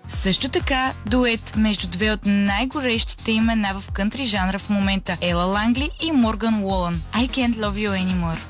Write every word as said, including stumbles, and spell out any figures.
Също така дует между две от най-горещите имена в кънтри жанра в момента, Ела Лангли и Морган Уолън, I Can't Love You Anymore.